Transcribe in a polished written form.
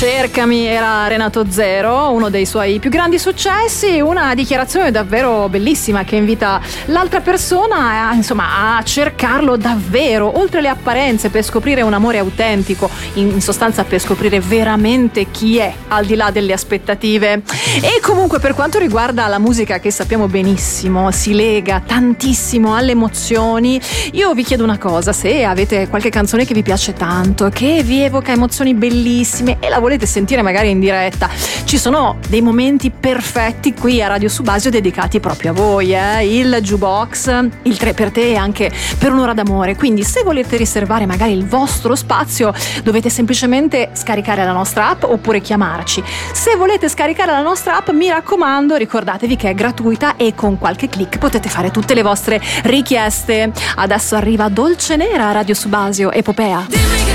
Cercami era Renato Zero, uno dei suoi più grandi successi, una dichiarazione davvero bellissima che invita l'altra persona a cercarlo davvero, oltre le apparenze, per scoprire un amore autentico, in sostanza per scoprire veramente chi è, al di là delle aspettative. E comunque, per quanto riguarda la musica, che sappiamo benissimo si lega tantissimo alle emozioni, io vi chiedo una cosa: se avete qualche canzone che vi piace tanto, che vi evoca emozioni bellissime e la volete sentire magari in diretta, ci sono dei momenti perfetti qui a Radio Subasio dedicati proprio a voi, il jukebox, il 3 per te e anche per un'ora d'amore. Quindi se volete riservare magari il vostro spazio, dovete semplicemente scaricare la nostra app oppure chiamarci. Se volete scaricare la nostra app, mi raccomando, ricordatevi che è gratuita e con qualche click potete fare tutte le vostre richieste. Adesso arriva Dolce Nera a Radio Subasio, Epopea.